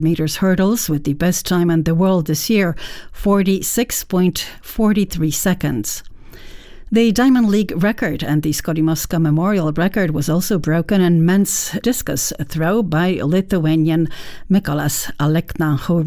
meters hurdles with the best time in the world this year, 46.43 seconds. The Diamond League record and the Scotty Muska Memorial record was also broken in men's discus throw by Lithuanian Mykolas Alekna, who